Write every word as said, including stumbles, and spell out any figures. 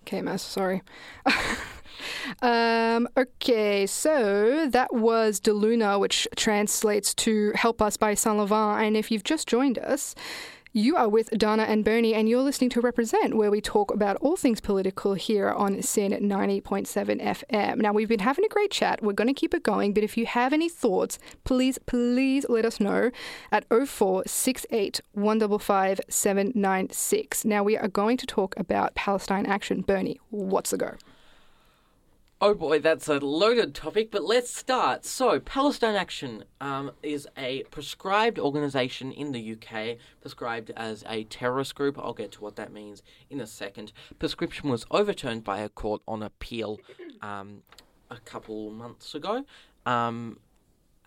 K M S, sorry. um, okay, so that was De Luna, which translates to Help Us by Saint Laurent. And if you've just joined us, you are with Dana and Bernie, and you're listening to Represent, where we talk about all things political here on Sin ninety point seven F M. Now, we've been having a great chat. We're going to keep it going, but if you have any thoughts, please, please let us know at oh four six eight, one five five, seven nine six. Now, we are going to talk about Palestine Action. Bernie, what's the go? Oh boy, that's a loaded topic, but let's start. So, Palestine Action um, is a proscribed organisation in the U K, prescribed as a terrorist group. I'll get to what that means in a second. Prescription was overturned by a court on appeal um, a couple months ago. Um,